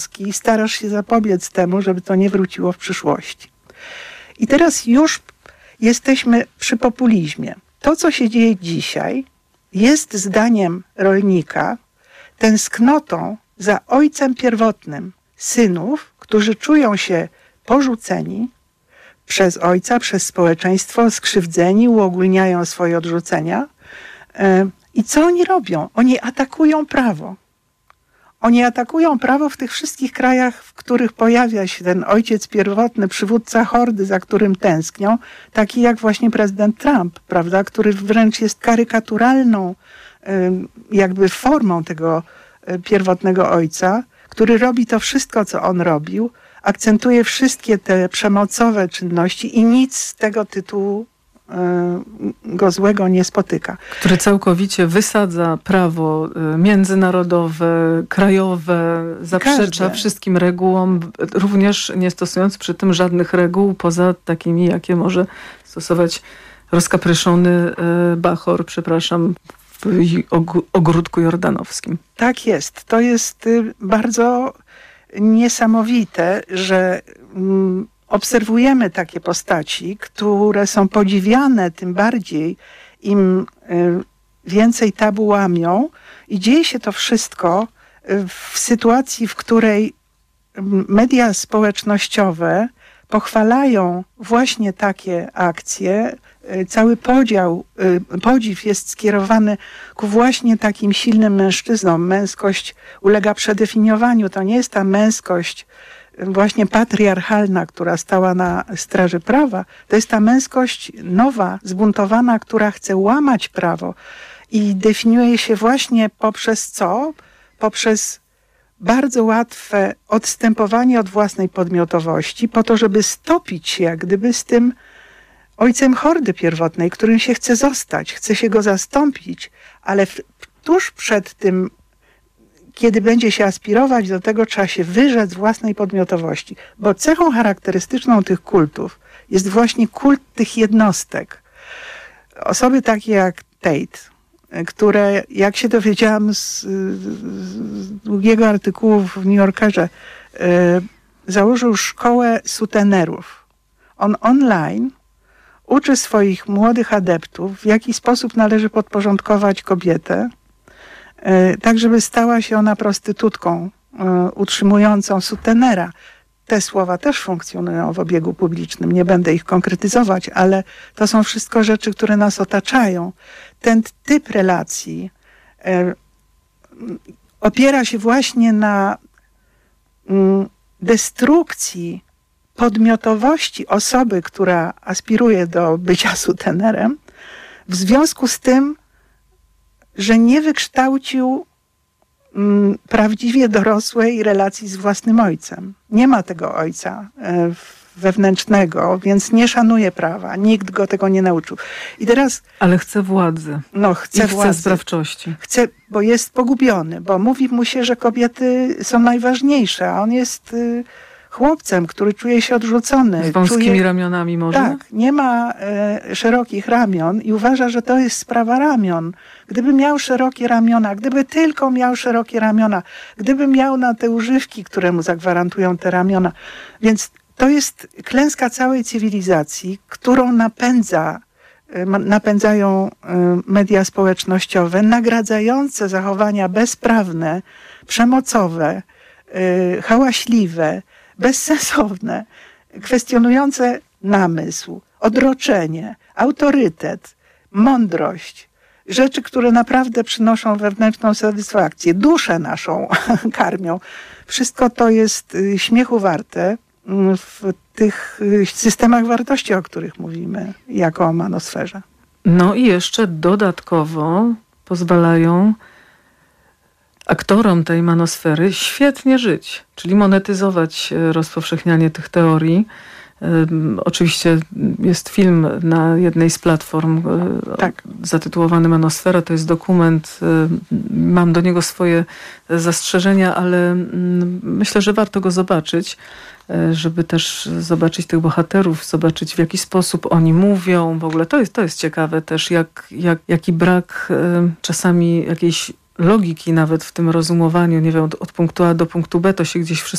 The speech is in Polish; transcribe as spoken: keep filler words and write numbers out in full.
i starasz się zapobiec temu, żeby to nie wróciło w przyszłości. I teraz już jesteśmy przy populizmie. To, co się dzieje dzisiaj, jest zdaniem rolnika tęsknotą za ojcem pierwotnym synów, którzy czują się porzuceni przez ojca, przez społeczeństwo, skrzywdzeni, uogólniają swoje odrzucenia. I co oni robią? Oni atakują prawo. Oni atakują prawo w tych wszystkich krajach, w których pojawia się ten ojciec pierwotny, przywódca hordy, za którym tęsknią, taki jak właśnie prezydent Trump, prawda, który wręcz jest karykaturalną jakby formą tego pierwotnego ojca, który robi to wszystko, co on robił, akcentuje wszystkie te przemocowe czynności i nic z tego tytułu go złego nie spotyka. Który całkowicie wysadza prawo międzynarodowe, krajowe, zaprzecza Każde. wszystkim regułom, również nie stosując przy tym żadnych reguł poza takimi, jakie może stosować rozkapryszony bachor, przepraszam, w ogródku jordanowskim. Tak jest. To jest bardzo niesamowite, że mm, obserwujemy takie postaci, które są podziwiane, tym bardziej im więcej tabu łamią i dzieje się to wszystko w sytuacji, w której media społecznościowe pochwalają właśnie takie akcje. Cały podział, podziw jest skierowany ku właśnie takim silnym mężczyznom. Męskość ulega przedefiniowaniu. To nie jest ta męskość właśnie patriarchalna, która stała na straży prawa. To jest ta męskość nowa, zbuntowana, która chce łamać prawo i definiuje się właśnie poprzez co? Poprzez bardzo łatwe odstępowanie od własnej podmiotowości po to, żeby stopić się jak gdyby z tym ojcem hordy pierwotnej, którym się chce zostać, chce się go zastąpić, ale w, tuż przed tym, kiedy będzie się aspirować do tego, trzeba się wyrzec z własnej podmiotowości, bo cechą charakterystyczną tych kultów jest właśnie kult tych jednostek. Osoby takie jak Tate, które, jak się dowiedziałam z, z długiego artykułu w New Yorkerze, yy, założył szkołę sutenerów. On online uczy swoich młodych adeptów, w jaki sposób należy podporządkować kobietę, tak żeby stała się ona prostytutką utrzymującą sutenera. Te słowa też funkcjonują w obiegu publicznym. Nie będę ich konkretyzować, ale to są wszystko rzeczy, które nas otaczają. Ten typ relacji opiera się właśnie na destrukcji podmiotowości osoby, która aspiruje do bycia sutenerem, w związku z tym, że nie wykształcił m, prawdziwie dorosłej relacji z własnym ojcem. Nie ma tego ojca e, wewnętrznego, więc nie szanuje prawa. Nikt go tego nie nauczył. I teraz... Ale chce władzy. No, chce I władzy. chce sprawczości. Chce, bo jest pogubiony, bo mówi mu się, że kobiety są najważniejsze, a on jest... Y, chłopcem, który czuje się odrzucony. Z wąskimi czuje, ramionami może? Tak, nie ma e, szerokich ramion i uważa, że to jest sprawa ramion. Gdyby miał szerokie ramiona, gdyby tylko miał szerokie ramiona, gdyby miał na te używki, które mu zagwarantują te ramiona. Więc to jest klęska całej cywilizacji, którą napędza, e, napędzają e, media społecznościowe, nagradzające zachowania bezprawne, przemocowe, e, hałaśliwe, bezsensowne, kwestionujące namysł, odroczenie, autorytet, mądrość. Rzeczy, które naprawdę przynoszą wewnętrzną satysfakcję, duszę naszą karmią. Wszystko to jest śmiechu warte w tych systemach wartości, o których mówimy, jako o manosferze. No i jeszcze dodatkowo pozwalają aktorom tej manosfery świetnie żyć, czyli monetyzować rozpowszechnianie tych teorii. Oczywiście jest film na jednej z platform tak. zatytułowany Manosfera. To jest dokument. Mam do niego swoje zastrzeżenia, ale myślę, że warto go zobaczyć, żeby też zobaczyć tych bohaterów, zobaczyć w jaki sposób oni mówią. W ogóle to jest, to jest ciekawe też, jak, jak, jaki brak czasami jakiejś logiki nawet w tym rozumowaniu, nie wiem, od, od punktu A do punktu B, to się gdzieś wszystko